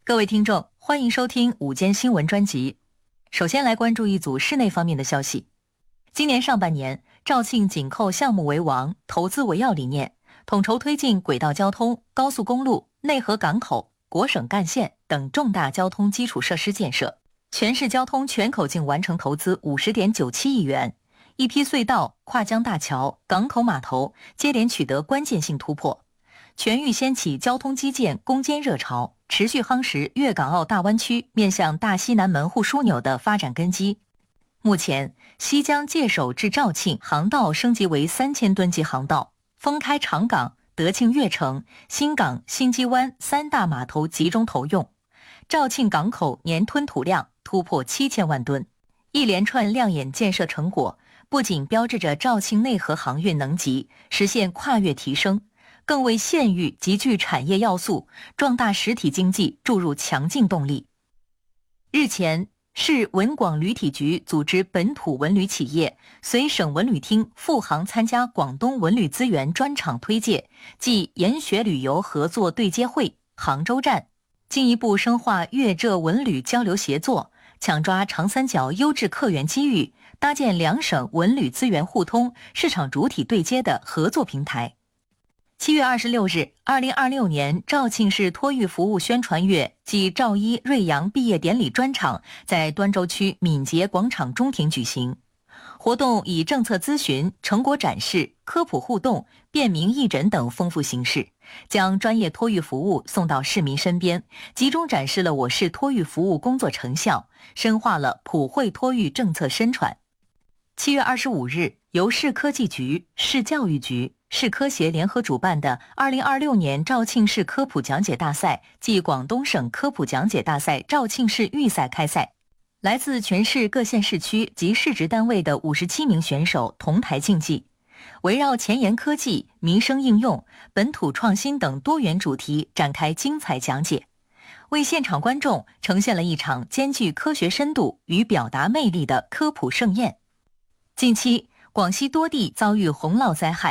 各位听众，欢迎收听午间新闻专辑。首先来关注一组室内方面的消息。今年上半年，肇庆紧扣项目为王、投资为要理念，统筹推进轨道交通、高速公路、内河港口、国省干线等重大交通基础设施建设，全市交通全口径完成投资50.97亿元，一批隧道、跨江大桥、港口码头接连取得关键性突破，全域掀起交通基建攻坚热潮，持续夯实粤港澳大湾区面向大西南门户枢纽的发展根基。目前，西江界首至肇庆航道升级为3000吨级航道，封开长港、德庆粤城、新港、新基湾3大码头集中投用，肇庆港口年吞吐量突破7000万吨。一连串亮眼建设成果，不仅标志着肇庆内河航运能级实现跨越提升，更为县域集聚产业要素、壮大实体经济注入强劲动力。日前，市文广旅体局组织本土文旅企业随省文旅厅赴杭参加广东文旅资源专场推介暨研学旅游合作对接会杭州站，进一步深化粤浙文旅交流协作，抢抓长三角优质客源机遇，搭建两省文旅资源互通、市场主体对接的合作平台。7月26日，2026年肇庆市托育服务宣传月暨肇一瑞阳毕业典礼专场在端州区敏捷广场中庭举行。活动以政策咨询、成果展示、科普互动、便民义诊等丰富形式，将专业托育服务送到市民身边，集中展示了我市托育服务工作成效，深化了普惠托育政策宣传。7月25日，由市科技局、市教育局、市科协联合主办的2026年肇庆市科普讲解大赛暨广东省科普讲解大赛肇庆市预赛开赛，来自全市各县市区及市直单位的57名选手同台竞技，围绕前沿科技、民生应用、本土创新等多元主题展开精彩讲解，为现场观众呈现了一场兼具科学深度与表达魅力的科普盛宴。近期，广西多地遭遇洪涝灾害，